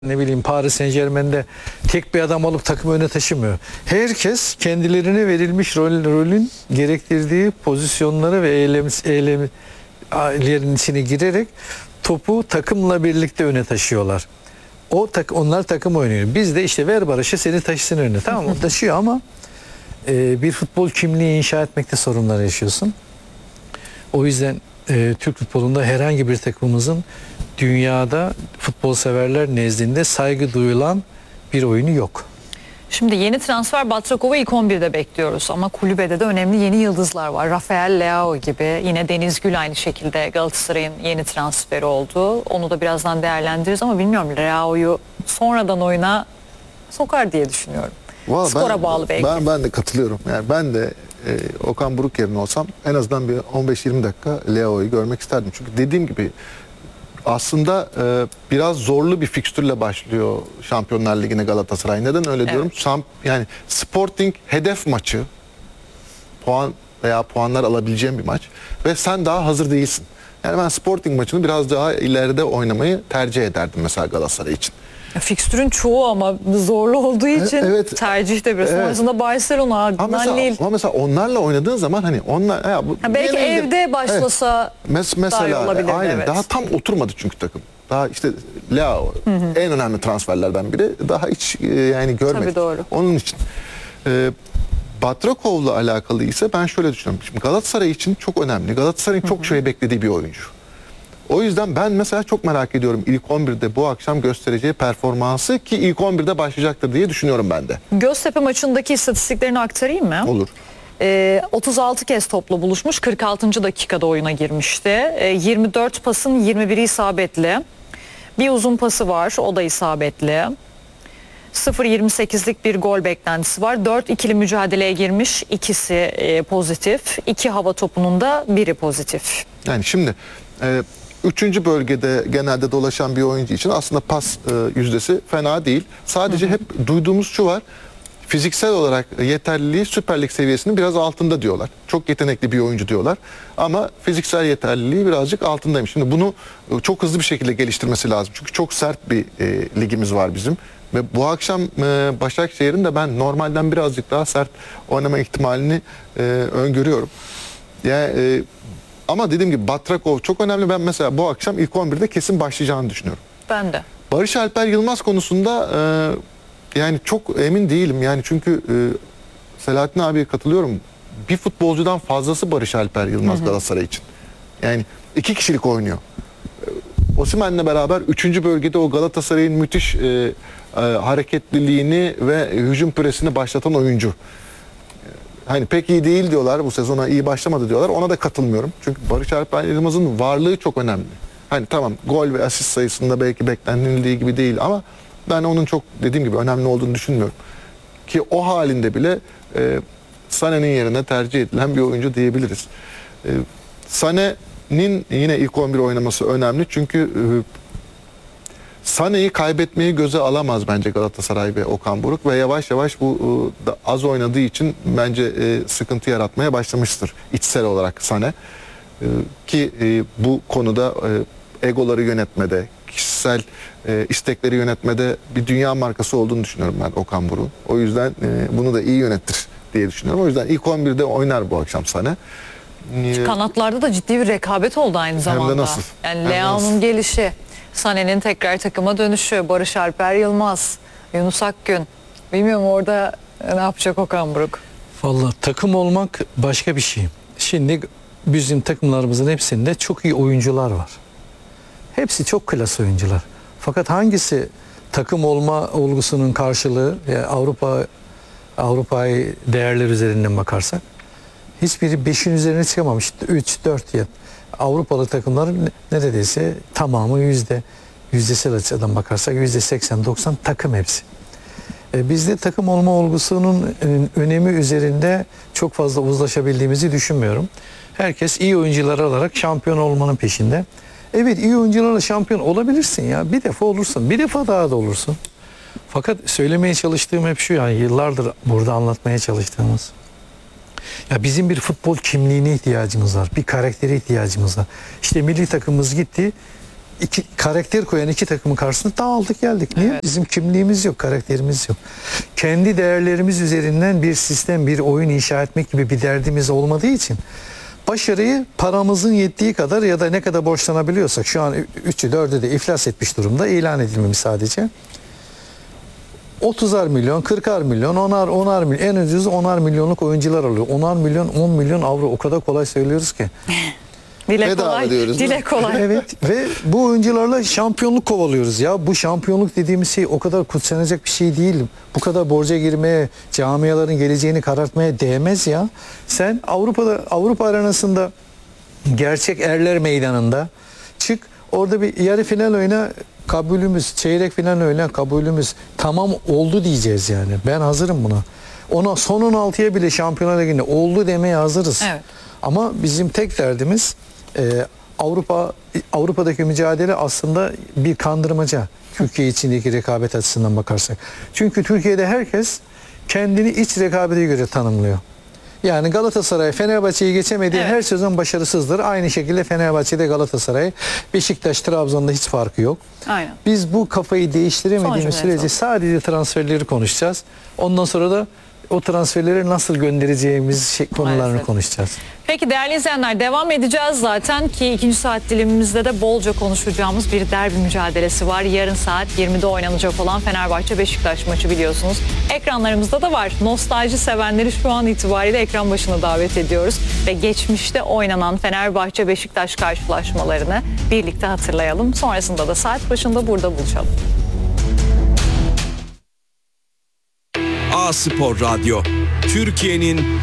Ne bileyim Paris Saint-Germain'de tek bir adam alıp takımı öne taşımıyor. Herkes kendilerine verilmiş rolün gerektirdiği pozisyonlara ve eylemlerin içine girerek topu takımla birlikte öne taşıyorlar. Onlar takım oynuyor. Biz de işte ver Barış'ı seni taşısın önüne. Tamam o taşıyor ama bir futbol kimliği inşa etmekte sorunlar yaşıyorsun. O yüzden Türk futbolunda herhangi bir takımımızın dünyada futbol severler nezdinde saygı duyulan bir oyunu yok. Şimdi yeni transfer Batrakov'u ilk 11'de bekliyoruz ama kulübede de önemli yeni yıldızlar var. Rafael Leao gibi, yine Deniz Gül aynı şekilde Galatasaray'ın yeni transferi oldu. Onu da birazdan değerlendiririz ama bilmiyorum, Leao'yu sonradan oyuna sokar diye düşünüyorum. Skora bağlı belki. Ben de katılıyorum. Yani ben de Okan Buruk yerine olsam en azından bir 15-20 dakika Leao'yu görmek isterdim. Çünkü dediğim gibi aslında biraz zorlu bir fikstürle başlıyor Şampiyonlar Ligi'ne Galatasaray. Neden öyle diyorum? Yani Sporting hedef maçı, puan veya puanlar alabileceğim bir maç ve sen daha hazır değilsin. Yani ben Sporting maçını biraz daha ileride oynamayı tercih ederdim mesela Galatasaray için. Fikstürün çoğu ama zorlu olduğu için evet, tercih de biraz. Sonrasında Barcelona, ama mesela onlarla oynadığın zaman hani onlar belki evde başlasa mesela daha iyi olabilir. Aynen, evet. daha tam oturmadı çünkü takım. Daha işte Leao en önemli transferlerden biri. Daha hiç yani görmedik. Tabii doğru. Onun için Batrakov'la alakalı ise ben şöyle düşünüyorum. Şimdi Galatasaray için çok önemli. Galatasaray'ın çok şey beklediği bir oyuncu. O yüzden ben mesela çok merak ediyorum ilk 11'de bu akşam göstereceği performansı, ki ilk 11'de başlayacaktır diye düşünüyorum ben de. Göztepe maçındaki istatistiklerini aktarayım mı? Olur. 36 kez topla buluşmuş, 46. dakikada oyuna girmişti. 24 pasın 21'i isabetli. Bir uzun pası var, o da isabetli. 0.28'lik bir gol beklentisi var. 4 ikili mücadeleye girmiş, ikisi pozitif. 2 hava topunun da biri pozitif. Yani şimdi 3. bölgede genelde dolaşan bir oyuncu için aslında pas yüzdesi fena değil. Sadece hep duyduğumuz şu var. Fiziksel olarak yeterliliği Süper Lig seviyesinin biraz altında diyorlar. Çok yetenekli bir oyuncu diyorlar. Ama fiziksel yeterliliği birazcık altındaymış. Şimdi bunu çok hızlı bir şekilde geliştirmesi lazım. Çünkü çok sert bir ligimiz var bizim. Ve bu akşam Başakşehir'in de ben normalden birazcık daha sert oynama ihtimalini öngörüyorum. Yani ama dediğim gibi Batrakov çok önemli. Ben mesela bu akşam ilk 11'de kesin başlayacağını düşünüyorum. Ben de. Barış Alper Yılmaz konusunda yani çok emin değilim. Yani çünkü Selahattin abiye katılıyorum. Bir futbolcudan fazlası Barış Alper Yılmaz Galatasaray için. Yani 2 kişilik oynuyor. Osimhen'le beraber 3. bölgede o Galatasaray'ın müthiş hareketliliğini ve hücum püresini başlatan oyuncu. Hani pek iyi değil diyorlar, bu sezona iyi başlamadı diyorlar. Ona da katılmıyorum. Çünkü Barış Alper Yılmaz'ın varlığı çok önemli. Hani tamam, gol ve asist sayısında belki beklenildiği gibi değil ama ben onun çok dediğim gibi önemli olduğunu düşünmüyorum. Ki o halinde bile Sané'nin yerine tercih edilen bir oyuncu diyebiliriz. Sané'nin yine ilk 11 oynaması önemli çünkü Sané'yi kaybetmeyi göze alamaz bence Galatasaray ve Okan Buruk ve yavaş yavaş bu da az oynadığı için bence sıkıntı yaratmaya başlamıştır içsel olarak Sané. Ki bu konuda egoları yönetmede, kişisel istekleri yönetmede bir dünya markası olduğunu düşünüyorum ben Okan Buruk'un. O yüzden bunu da iyi yönettir diye düşünüyorum. O yüzden ilk 11'de oynar bu akşam Sané. Kanatlarda da ciddi bir rekabet oldu aynı zamanda. Hem de nasıl? Yani Leao'nun gelişi, Sané'nin tekrar takıma dönüşü, Barış Alper Yılmaz, Yunus Akgün. Bilmiyorum orada ne yapacak Okan Buruk? Vallahi takım olmak başka bir şey. Şimdi bizim takımlarımızın hepsinde çok iyi oyuncular var. Hepsi çok klas oyuncular. Fakat hangisi takım olma olgusunun karşılığı, Avrupa'yı değerler üzerinden bakarsak hiçbiri 5'in üzerine çıkamamış. 3-4 yıl. Avrupalı takımların neredeyse tamamı yüzdesel açıdan bakarsak %80-90 takım hepsi. Bizde takım olma olgusunun önemi üzerinde çok fazla uzlaşabildiğimizi düşünmüyorum. Herkes iyi oyuncular alarak şampiyon olmanın peşinde. Evet, iyi oyuncularla şampiyon olabilirsin ya. Bir defa olursun. Bir defa daha da olursun. Fakat söylemeye çalıştığım hep şu, yani yıllardır burada anlatmaya çalıştığımız. Ya bizim bir futbol kimliğine ihtiyacımız var. Bir karaktere ihtiyacımız var. İşte milli takımımız gitti. karakter koyan iki takımın karşısında dağıldık geldik. Niye? Evet. Bizim kimliğimiz yok, karakterimiz yok. Kendi değerlerimiz üzerinden bir sistem, bir oyun inşa etmek gibi bir derdimiz olmadığı için başarıyı paramızın yettiği kadar ya da ne kadar borçlanabiliyorsak, şu an 3'ü 4'ü de iflas etmiş durumda, ilan edilmemiş sadece. 30'ar milyon, 40'ar milyon, 10'ar milyon, en ucuz 10'ar milyonluk oyuncular alıyor. 10'ar milyon, 10 milyon avro, o kadar kolay söylüyoruz ki. Dile Bedava kolay, diyoruz, değil dile mi? kolay. Evet, ve bu oyuncularla şampiyonluk kovalıyoruz ya. Bu şampiyonluk dediğimiz şey o kadar kutsanacak bir şey değil. Bu kadar borca girmeye, camiaların geleceğini karartmaya değmez ya. Sen Avrupa arenasında, gerçek erler meydanında çık, orada bir yarı final oyna, kabulümüz, çeyrek final oyna, kabulümüz, tamam oldu diyeceğiz yani. Ben hazırım buna. Ona son 16'ya bile Şampiyonlar Ligi'nde oldu demeye hazırız. Evet. Ama bizim tek derdimiz Avrupa'daki mücadele aslında bir kandırmaca, Türkiye içindeki rekabet açısından bakarsak. Çünkü Türkiye'de herkes kendini iç rekabete göre tanımlıyor. Yani Galatasaray Fenerbahçe'yi geçemediği Evet. her sezon başarısızdır. Aynı şekilde Fenerbahçe'de Galatasaray, Beşiktaş, Trabzon'da hiç farkı yok. Aynen. Biz bu kafayı Son değiştiremediğimiz cümle sürece son. sadece transferleri konuşacağız. Ondan sonra da o transferleri nasıl göndereceğimiz konularını Maalesef. konuşacağız. Peki değerli izleyenler, devam edeceğiz zaten ki ikinci saat dilimimizde de bolca konuşacağımız bir derbi mücadelesi var. Yarın saat 20'de oynanacak olan Fenerbahçe-Beşiktaş maçı biliyorsunuz. Ekranlarımızda da var. Nostalji sevenleri şu an itibariyle ekran başına davet ediyoruz. Ve geçmişte oynanan Fenerbahçe-Beşiktaş karşılaşmalarını birlikte hatırlayalım. Sonrasında da saat başında burada buluşalım. A Spor Radyo, Türkiye'nin